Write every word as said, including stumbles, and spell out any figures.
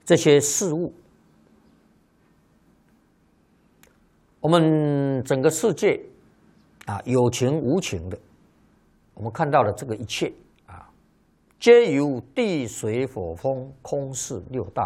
这些事物，我们整个世界啊，有情无情的，我们看到的这个一切啊，皆由地水火风空四六大